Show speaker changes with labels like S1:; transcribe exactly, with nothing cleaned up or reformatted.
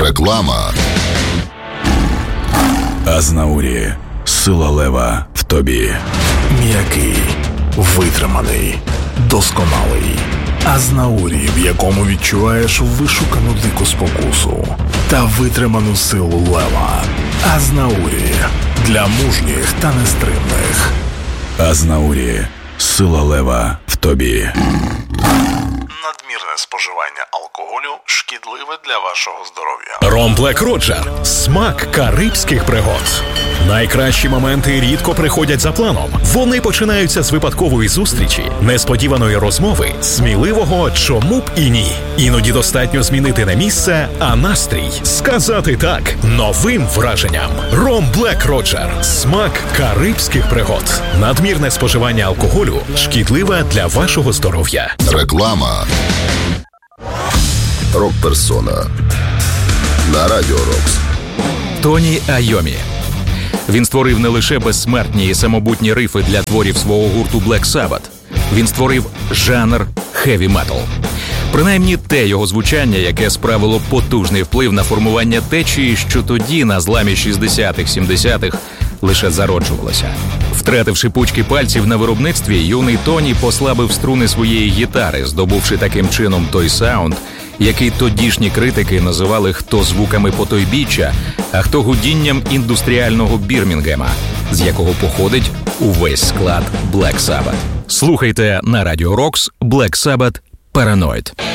S1: Реклама.
S2: Азнаурі. Сила лева в тобі.
S3: М'який, витриманий, досконалий. Азнаурі, в якому відчуваєш вишукану дику спокусу та витриману силу лева. Азнаурі для мужніх та нестримних.
S2: Азнаурі. Сила лева в тобі.
S3: Надмірне споживання алкоголю шкідливе для вашого здоров'я.
S4: Ром Блек Роджер. Смак карибських пригод. Найкращі моменти рідко приходять за планом. Вони починаються з випадкової зустрічі, несподіваної розмови, сміливого «чому б і ні». Іноді достатньо змінити не місце, а настрій. Сказати «так» новим враженням. Ром Блек Роджер. Смак карибських пригод. Надмірне споживання алкоголю шкідливе для вашого здоров'я.
S1: Реклама. Рок-персона на Радіо Рокс.
S5: Тоні Айомі. Він створив не лише безсмертні і самобутні рифи для творів свого гурту Black Sabbath. Він створив жанр хеві-метал. Принаймні те його звучання, яке справило потужний вплив на формування течії, що тоді, на зламі шістдесятих-сімдесятих, лише зароджувалося. Втративши пучки пальців на виробництві, юний Тоні послабив струни своєї гітари, здобувши таким чином той саунд, який тодішні критики називали хто звуками потойбіччя, а хто гудінням індустріального Бірмінгема, з якого походить увесь склад Black Sabbath. Слухайте на Радіо Рокс Black Sabbath Paranoid.